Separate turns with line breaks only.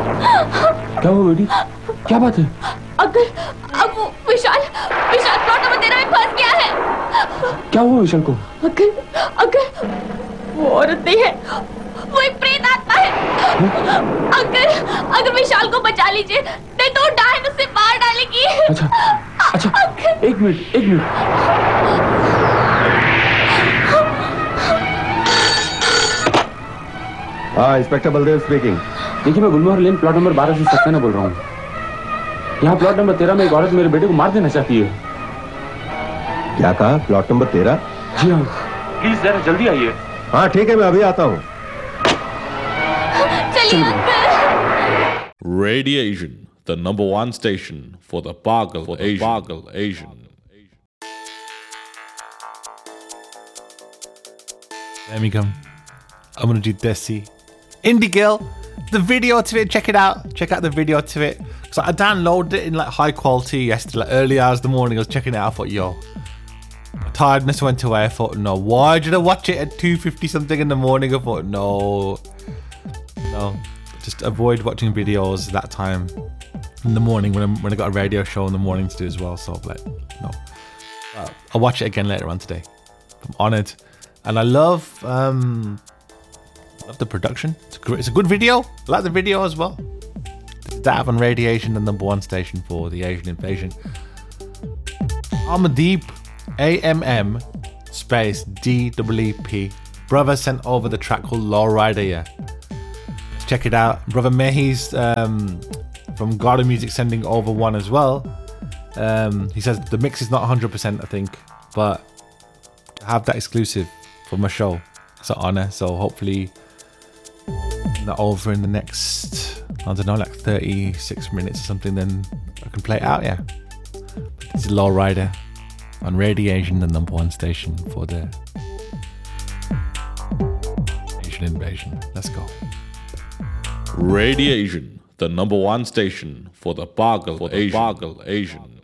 क्या हुआ बेटी? क्या बात है?
अंकल, अब वो विशाल प्लॉट नंबर 13 में फंस गया है।
क्या हुआ विशाल को?
अंकल, वो औरत नहीं है, वो एक प्रेत आत्मा है। अंकल विशाल को बचा लीजिए, नहीं तो डायन उसे मार डालेगी।
अच्छा, एक मिनट।
हाँ, इंस्पेक्टर बलदेव स्पीकिंग।
देखिए, मैं गुलमोहर लेन प्लॉट नंबर 12 से सक्सेना बोल रहा हूँ। यहाँ प्लॉट नंबर 13 में एक औरत मेरे बेटे को मार देना चाहती है।
क्या कहा? Plot number 13?
जी हाँ, प्लीज जरा जल्दी आइए।
हाँ ठीक है, मैं अभी आता हूँ।
चलिए uncle.
Radiation, the number one station for the Pagal Asian.
There we go. I'm gonna do Desi. Indie Girl, the video to it, check it out. Check out the video to it. So I downloaded it in like high quality yesterday, like early hours of the morning. I was checking it out. I thought, yo, tiredness went away. I thought, no, why did I watch it at 2:50 something in the morning? I thought, no, just avoid watching videos that time in the morning when I got a radio show in the morning to do as well. So like, no, I'll watch it again later on today. I'm honoured, and I love the production. It's a good video. I like the video as well. That on Radiation, the number one station for the Asian invasion. Amandeep, AMM space DEEP. Brother sent over the track called Lowrider. Yeah, check it out. Brother Mehi's from Garden Music sending over one as well. He says the mix is not 100%, I think, but to have that exclusive for my show, it's an honor. So hopefully that over in the next, I don't know, like 36 minutes or something, then I can play it out. Yeah, this is Lowrider on Radiation, the number one station for the Asian invasion. Let's go.
Radiation, the number one station for the Pagal Asian.